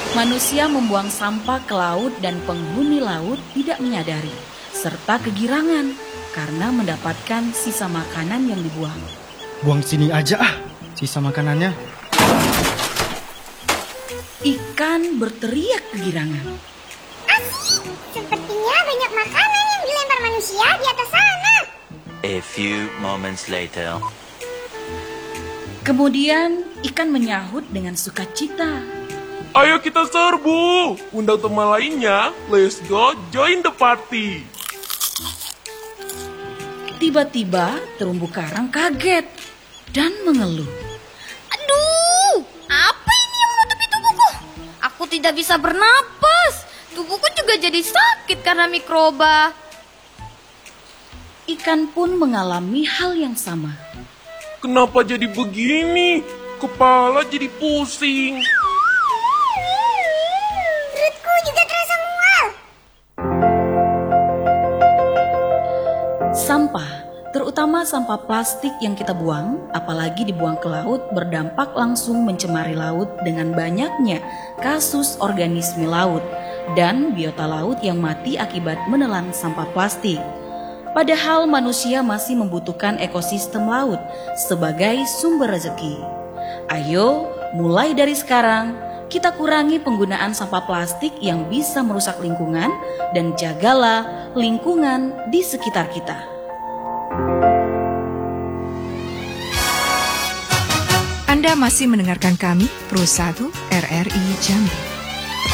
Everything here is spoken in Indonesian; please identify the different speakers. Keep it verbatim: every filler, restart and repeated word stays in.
Speaker 1: Manusia membuang sampah ke laut dan penghuni laut tidak menyadari, serta kegirangan karena mendapatkan sisa makanan yang dibuang.
Speaker 2: Buang sini aja ah, sisa makanannya.
Speaker 1: Ikan berteriak kegirangan.
Speaker 3: Asik, sepertinya banyak makanan yang dilempar manusia di atas sana.
Speaker 4: A few moments later.
Speaker 1: Kemudian ikan menyahut dengan sukacita.
Speaker 5: Ayo kita serbu, undang teman lainnya, let's go join the party.
Speaker 1: Tiba-tiba terumbu karang kaget dan mengeluh.
Speaker 6: Aduh, apa ini yang menutupi tubuhku? Aku tidak bisa bernapas. Tubuhku juga jadi sakit karena mikroba.
Speaker 1: Ikan pun mengalami hal yang sama.
Speaker 5: Kenapa jadi begini? Kepala jadi pusing.
Speaker 3: Perutku juga terasa mual.
Speaker 1: Sampah, terutama sampah plastik yang kita buang, apalagi dibuang ke laut, berdampak langsung mencemari laut dengan banyaknya kasus organisme laut dan biota laut yang mati akibat menelan sampah plastik. Padahal manusia masih membutuhkan ekosistem laut sebagai sumber rezeki. Ayo, mulai dari sekarang, kita kurangi penggunaan sampah plastik yang bisa merusak lingkungan dan jagalah lingkungan di sekitar kita.
Speaker 7: Anda masih mendengarkan kami, Pro satu R R I Jambi.